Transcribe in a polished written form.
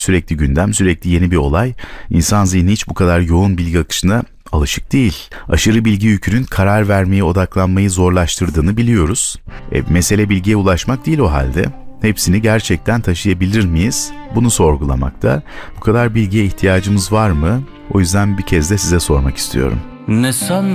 Sürekli gündem, sürekli yeni bir olay. İnsan zihni hiç bu kadar yoğun bilgi akışına alışık değil. Aşırı bilgi yükünün karar vermeye odaklanmayı zorlaştırdığını biliyoruz. Mesele bilgiye ulaşmak değil o halde. Hepsini gerçekten taşıyabilir miyiz? Bunu sorgulamakta. Bu kadar bilgiye ihtiyacımız var mı? O yüzden bir kez de size sormak istiyorum. Ne san